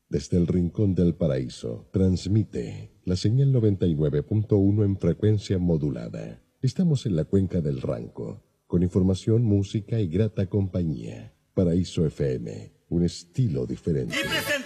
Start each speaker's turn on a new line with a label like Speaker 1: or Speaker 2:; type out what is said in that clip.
Speaker 1: Desde el Rincón del Paraíso, transmite la señal 99.1 en frecuencia modulada. Estamos en la cuenca del Ranco, con información, música y grata compañía. Paraíso FM, un estilo diferente.